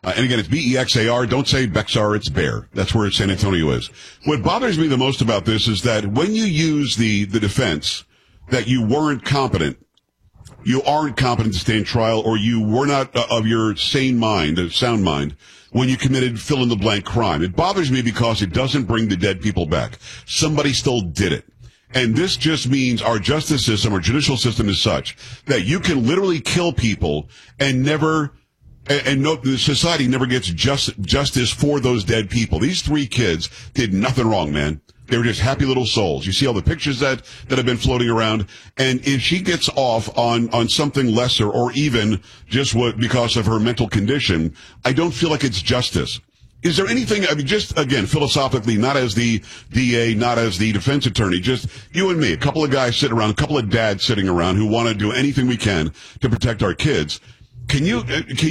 And again, it's Bexar. Don't say Bexar, it's Bear. That's where San Antonio is. What bothers me the most about this is that when you use the defense that you weren't competent, you aren't competent to stand trial, or you were not of your sound mind, when you committed fill-in-the-blank crime. It bothers me because it doesn't bring the dead people back. Somebody still did it. And this just means our justice system, our judicial system is such that you can literally kill people and the society never gets justice for those dead people. These 3 kids did nothing wrong, man. They were just happy little souls. You see all the pictures that have been floating around. And if she gets off on something lesser, or even just because of her mental condition, I don't feel like it's justice. Is there anything, I mean, just again, philosophically, not as the DA, not as the defense attorney, just you and me, a couple of guys sitting around, a couple of dads sitting around who want to do anything we can to protect our kids. Can you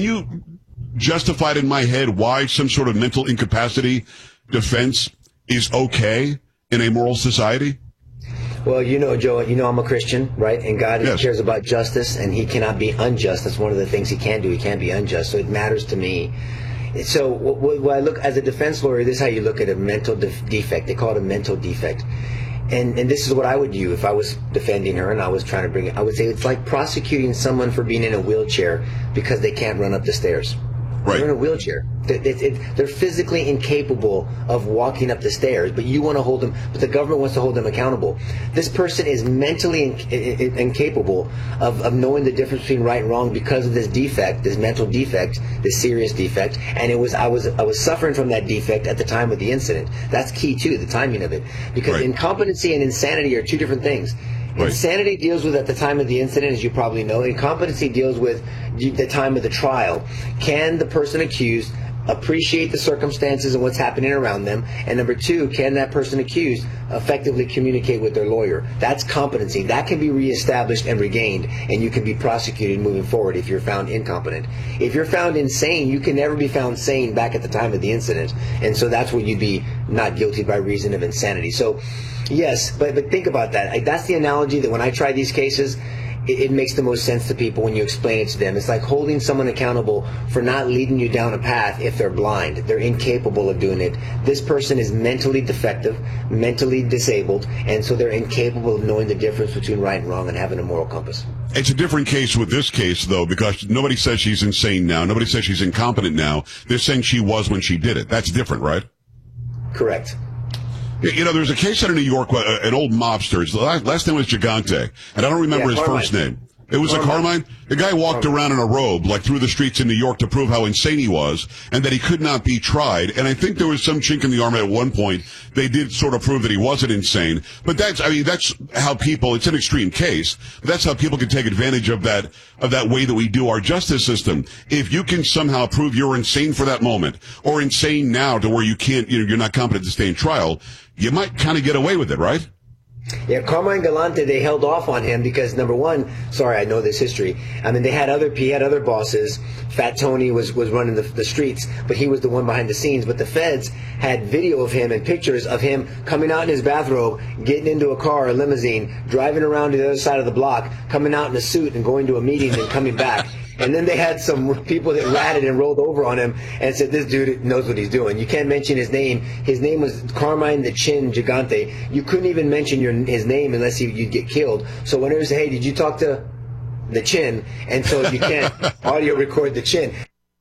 justify it in my head why some sort of mental incapacity defense is okay in a moral society? Well, Joe, I'm a Christian, right? And God cares about justice, and he cannot be unjust. That's one of the things he can do. He can't be unjust. So it matters to me. So when I look as a defense lawyer, this is how you look at a mental defect. They call it a mental defect. And this is what I would do if I was defending her and I was trying to bring it. I would say it's like prosecuting someone for being in a wheelchair because they can't run up the stairs. Right. They're in a wheelchair. They're physically incapable of walking up the stairs, but you want to hold them, but the government wants to hold them accountable. This person is mentally incapable of knowing the difference between right and wrong because of this defect, this mental defect, this serious defect. And I was suffering from that defect at the time of the incident. That's key too, the timing of it, because incompetency and insanity are 2 different things. Right. Insanity deals with at the time of the incident, as you probably know. Incompetency deals with the time of the trial. Can the person accused appreciate the circumstances and what's happening around them? And number 2, can that person accused effectively communicate with their lawyer? That's competency. That can be reestablished and regained, and you can be prosecuted moving forward if you're found incompetent. If you're found insane, you can never be found sane back at the time of the incident. And so that's where you'd be not guilty by reason of insanity. So yes, but think about that. That's the analogy that when I try these cases, it makes the most sense to people when you explain it to them. It's like holding someone accountable for not leading you down a path if they're blind. They're incapable of doing it. This person is mentally defective, mentally disabled, and so they're incapable of knowing the difference between right and wrong and having a moral compass. It's a different case with this case, though, because nobody says she's insane now. Nobody says she's incompetent now. They're saying she was when she did it. That's different, right? Correct. There's a case out of New York, an old mobster. His last name was Gigante, and I don't remember his first name. It was a Carmine. The guy walked around in a robe, like through the streets in New York to prove how insane he was and that he could not be tried. And I think there was some chink in the armor at one point. They did sort of prove that he wasn't insane. But that's how people, it's an extreme case, but that's how people can take advantage of that way that we do our justice system. If you can somehow prove you're insane for that moment or insane now to where you can't, you're not competent to stay in trial, you might kind of get away with it, right? Yeah, Carmine Galante, they held off on him because, number one, sorry, I know this history. I mean, he had other bosses. Fat Tony was running the streets, but he was the one behind the scenes. But the feds had video of him and pictures of him coming out in his bathrobe, getting into a car, a limousine, driving around to the other side of the block, coming out in a suit and going to a meeting and coming back. And then they had some people that ratted and rolled over on him and said, this dude knows what he's doing. You can't mention his name. His name was Carmine the Chin Gigante. You couldn't even mention his name unless you'd get killed. So whenever you say, hey, did you talk to the Chin? And so you can't audio record the Chin.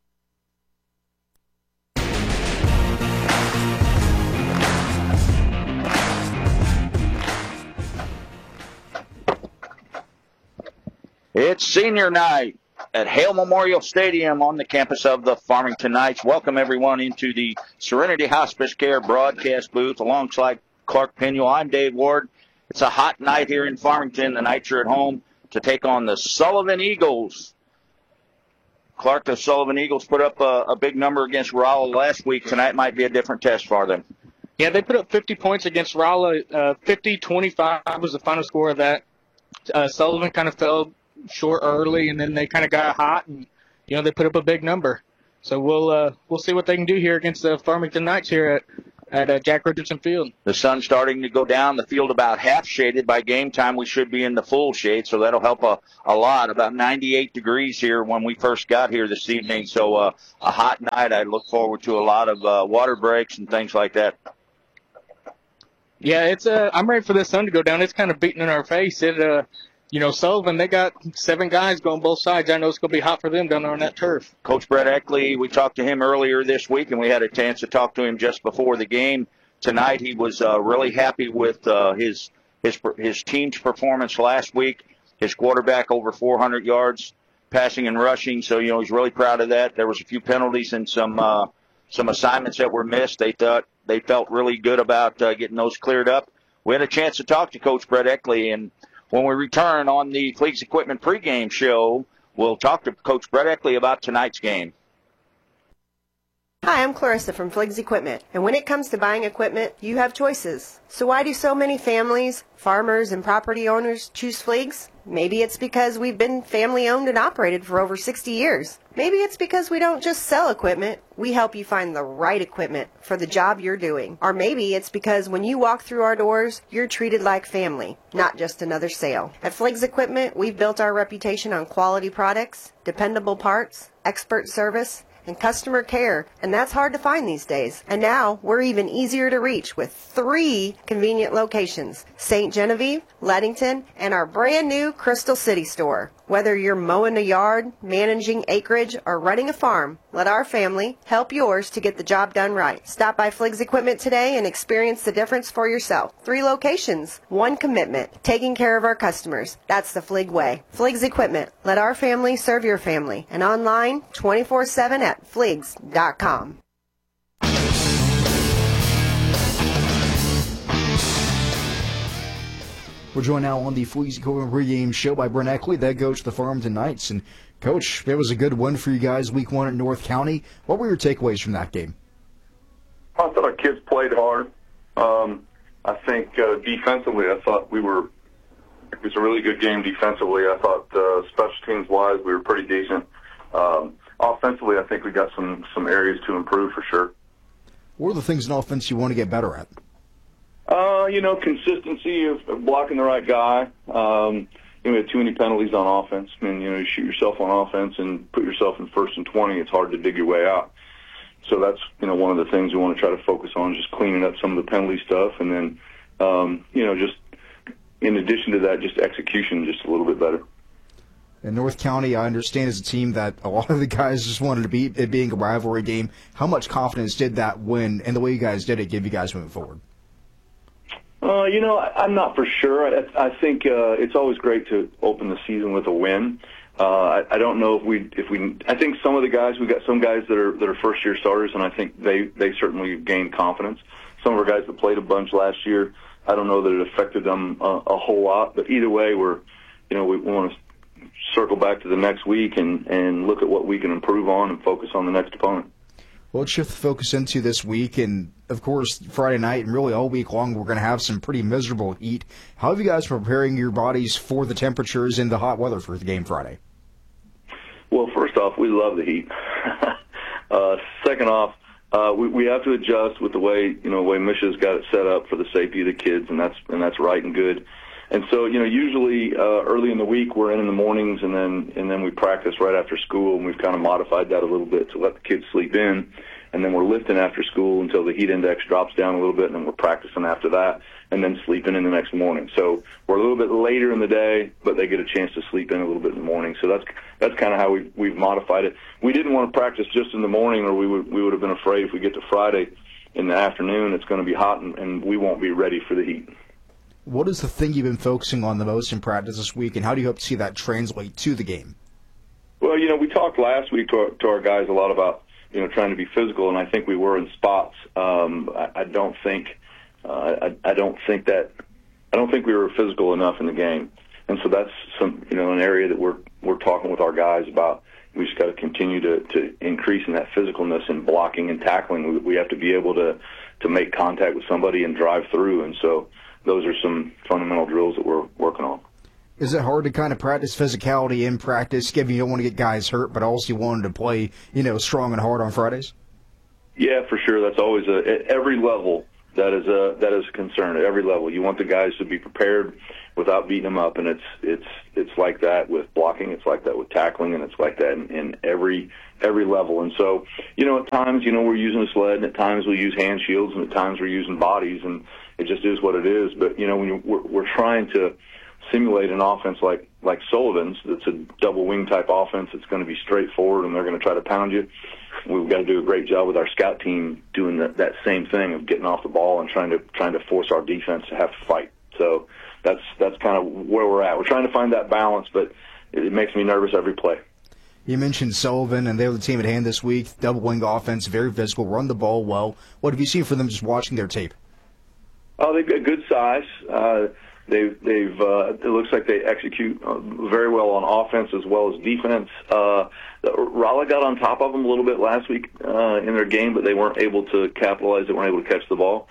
It's senior night at Hale Memorial Stadium on the campus of the Farmington Knights. Welcome everyone into the Serenity Hospice Care broadcast booth alongside Clark Pinuel. I'm Dave Ward. It's a hot night here in Farmington. The Knights are at home to take on the Sullivan Eagles. Clark, the Sullivan Eagles put up a big number against Rolla last week. Tonight might be a different test for them. Yeah, they put up 50 points against Rolla. 50-25 was the final score of that. Sullivan kind of fell short early, and then they kind of got hot, and they put up a big number. So we'll see what they can do here against the Farmington Knights here at Jack Richardson Field. The sun's starting to go down. The field about half shaded. By game time, we should be in the full shade, so that'll help a lot. About 98 degrees here when we first got here this evening, so a hot night. I look forward to a lot of water breaks and things like that. Yeah, I'm ready for the sun to go down. It's kind of beating in our face. Sullivan, they got 7 guys going both sides. I know it's going to be hot for them down there on that turf. Coach Brett Eckley, we talked to him earlier this week, and we had a chance to talk to him just before the game tonight. He was really happy with his team's performance last week. His quarterback over 400 yards passing and rushing, so he's really proud of that. There was a few penalties and some assignments that were missed. They felt really good about getting those cleared up. We had a chance to talk to Coach Brett Eckley, and when we return on the Fleegs Equipment pregame show, we'll talk to Coach Brett Eckley about tonight's game. Hi, I'm Clarissa from Fleegs Equipment, and when it comes to buying equipment, you have choices. So why do so many families, farmers, and property owners choose Fleegs? Maybe it's because we've been family-owned and operated for over 60 years. Maybe it's because we don't just sell equipment, we help you find the right equipment for the job you're doing. Or maybe it's because when you walk through our doors, you're treated like family, not just another sale. At Fleegs Equipment, we've built our reputation on quality products, dependable parts, expert service, and customer care, and that's hard to find these days. And now we're even easier to reach with 3 convenient locations: St. Genevieve, Leadington, and our brand new Crystal City store. Whether you're mowing a yard, managing acreage, or running a farm, let our family help yours to get the job done right. Stop by Fleegs Equipment today and experience the difference for yourself. 3 locations, 1 commitment, taking care of our customers. That's the Fleeg way. Fleegs Equipment, let our family serve your family. And online 24/7 at Fleegs.com. We're joined now on the Fleegs Equipment pregame show by Brent Eckley, the head coach of the Farmington Knights. And, Coach, it was a good win for you guys week 1 at North County. What were your takeaways from that game? I thought our kids played hard. I think defensively, it was a really good game defensively. I thought special teams-wise, we were pretty decent. Offensively, I think we got some areas to improve for sure. What are the things in offense you want to get better at? Consistency of blocking the right guy. We had too many penalties on offense. You shoot yourself on offense and put yourself in 1st and 20. It's hard to dig your way out. So that's, one of the things we want to try to focus on, just cleaning up some of the penalty stuff. And then, just in addition to that, just execution just a little bit better. In North County, I understand is a team that a lot of the guys just wanted to beat, it being a rivalry game. How much confidence did that win and the way you guys did it give you guys moving forward? I'm not for sure. I think it's always great to open the season with a win. I don't know if we. I think some of the guys, we got some guys that are first year starters, and I think they certainly gained confidence. Some of our guys that played a bunch last year, I don't know that it affected them a whole lot. But either way, we want to circle back to the next week and look at what we can improve on and focus on the next opponent. Well, let's shift the focus into this week, and of course, Friday night and really all week long, we're going to have some pretty miserable heat. How have you guys been preparing your bodies for the temperatures and the hot weather for the game Friday? Well, first off, we love the heat. Second off, we have to adjust with the way Misha's got it set up for the safety of the kids, and that's right and good. And so, usually early in the week we're in the mornings, and then we practice right after school, and we've kind of modified that a little bit to let the kids sleep in, and then we're lifting after school until the heat index drops down a little bit, and then we're practicing after that, and then sleeping in the next morning. So we're a little bit later in the day, but they get a chance to sleep in a little bit in the morning. So that's kind of how we've modified it. We didn't want to practice just in the morning, or we would have been afraid if we get to Friday in the afternoon, it's going to be hot, and we won't be ready for the heat. What is the thing you've been focusing on the most in practice this week, and how do you hope to see that translate to the game? Well, we talked last week to our guys a lot about, trying to be physical, and I think we were in spots. I don't think we were physical enough in the game, and so that's an area that we're talking with our guys about. We just got to continue to increase in that physicalness and blocking and tackling. We have to be able to make contact with somebody and drive through, and so those are some fundamental drills that we're working on. Is it hard to kind of practice physicality in practice, given you don't want to get guys hurt, but also you wanted to play, strong and hard on Fridays? Yeah, for sure. That's always at every level. That is a concern at every level. You want the guys to be prepared without beating them up, and it's like that with blocking. It's like that with tackling, and it's like that in every level. And so, at times, we're using a sled, and at times we use hand shields, and at times we're using bodies, and it just is what it is. But when we're trying to simulate an offense like Sullivan's, that's a double wing type offense. It's going to be straightforward, and they're going to try to pound you. We've got to do a great job with our scout team doing that same thing of getting off the ball and trying to force our defense to have to fight. So that's kind of where we're at. We're trying to find that balance, but it makes me nervous every play. You mentioned Sullivan, and they're the team at hand this week. Double wing offense, very physical, run the ball well. What have you seen for them just watching their tape? Oh, they've got good size. They've it looks like they execute very well on offense as well as defense. Rolla got on top of them a little bit last week in their game, but they weren't able to capitalize. They weren't able to catch the ball.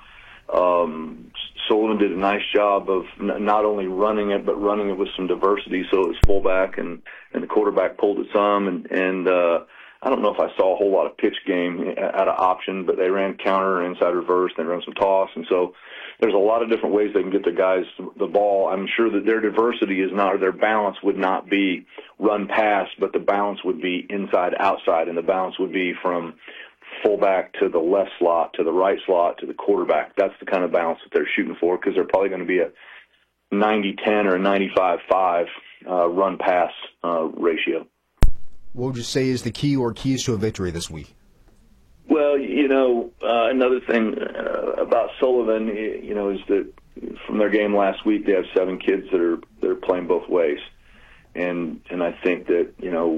Sullivan did a nice job of not only running it, but running it with some diversity. So it was fullback and the quarterback pulled it some. And I don't know if I saw a whole lot of pitch game out of option, but they ran counter and inside reverse. They ran some toss. And so there's a lot of different ways they can get the guys the ball. I'm sure that their diversity is not, or their balance would not be run pass, but the balance would be inside outside, and the balance would be from fullback to the left slot to the right slot to the quarterback. That's the kind of balance that they're shooting for, because they're probably going to be a 90-10 or a 95-5 run pass ratio. What would you say is the key or keys to a victory this week? Well, another thing about Sullivan, is that from their game last week, they have 7 kids that are playing both ways, and I think that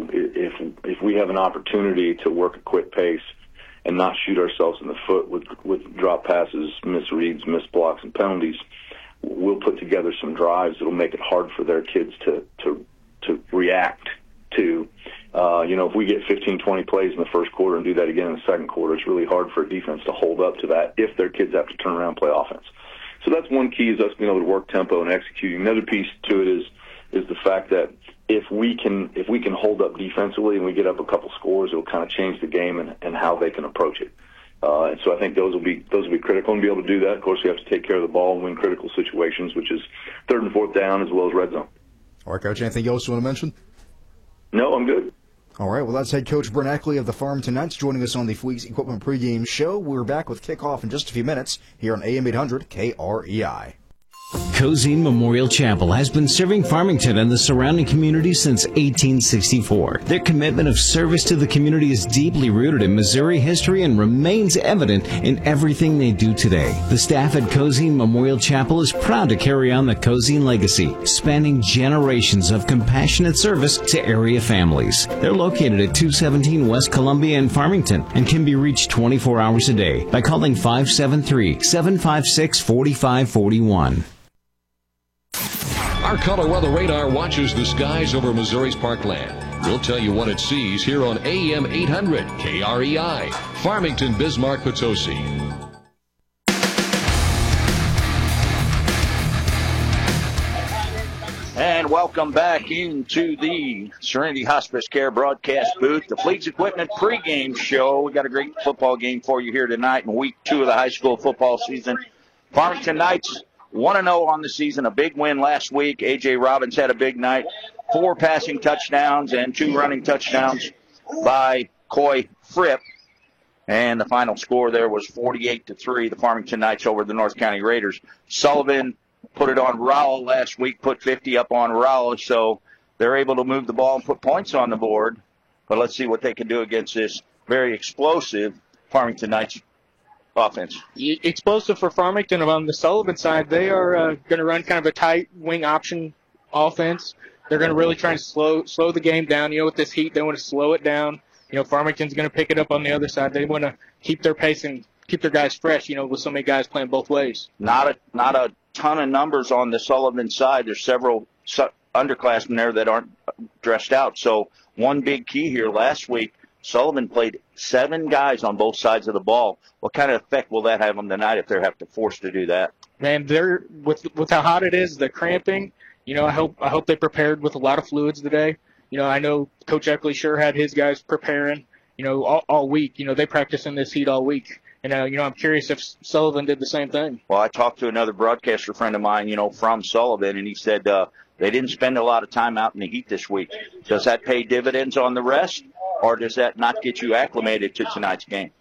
if we have an opportunity to work a quick pace and not shoot ourselves in the foot with drop passes, misreads, missed blocks, and penalties, we'll put together some drives that'll make it hard for their kids to react to. If we get 15, 20 plays in the first quarter and do that again in the second quarter, it's really hard for a defense to hold up to that if their kids have to turn around and play offense. So that's one key, is us being able to work tempo and executing. Another piece to it is the fact that if we can hold up defensively and we get up a couple scores, it'll kind of change the game and how they can approach it. And so I think those will be critical, and be able to do that. Of course, we have to take care of the ball and win critical situations, which is third and fourth down as well as red zone. All right, Coach, anything else you want to mention? No, I'm good. All right, well, that's head coach Brent Eckley of the Farmington Knights joining us on the Fleets Equipment pregame show. We're back with kickoff in just a few minutes here on AM 800 KREI. Cozine Memorial Chapel has been serving Farmington and the surrounding community since 1864. Their commitment of service to the community is deeply rooted in Missouri history and remains evident in everything they do today. The staff at Cozine Memorial Chapel is proud to carry on the Cozine legacy, spanning generations of compassionate service to area families. They're located at 217 West Columbia in Farmington and can be reached 24 hours a day by calling 573-756-4541. Our color weather radar watches the skies over Missouri's parkland. We'll tell you what it sees here on AM 800 KREI, Farmington, Bismarck, Potosi. And welcome back into the Serenity Hospice Care broadcast booth, the Fleets Equipment pregame show. We got a great football game for you here tonight in week 2 of the high school football season. Farmington Knights 1-0 on the season, a big win last week. A.J. Robbins had a big night, 4 passing touchdowns and 2 running touchdowns by Coy Fripp. And the final score there was 48-3, the Farmington Knights over the North County Raiders. Sullivan put it on Rolla last week, put 50 up on Rolla, so they're able to move the ball and put points on the board. But let's see what they can do against this very explosive Farmington Knights offense. Explosive for Farmington. On the Sullivan side, they are going to run kind of a tight wing option offense. They're going to really try and slow the game down. With this heat, they want to slow it down. Farmington's going to pick it up on the other side. They want to keep their pace and keep their guys fresh, with so many guys playing both ways. Not a ton of numbers on the Sullivan side. There's several underclassmen there that aren't dressed out. So one big key here last week, Sullivan played 7 guys on both sides of the ball. What kind of effect will that have on tonight if they're forced to do that? Man, they're with how hot it is, the cramping. I hope they prepared with a lot of fluids today. I know Coach Eckley sure had his guys preparing. all week. They practice in this heat all week. And, I'm curious if Sullivan did the same thing. Well, I talked to another broadcaster friend of mine, from Sullivan, and he said they didn't spend a lot of time out in the heat this week. Does that pay dividends on the rest, or does that not get you acclimated to tonight's game?